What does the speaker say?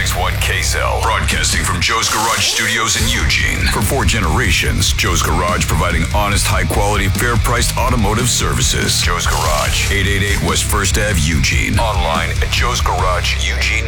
106.1 KSL. Broadcasting from Joe's Garage Studios in Eugene. For 4 generations, Joe's Garage providing honest, high-quality, fair-priced automotive services. Joe's Garage, 888 West 1st Ave, Eugene. Online at joesgarageeugene.com.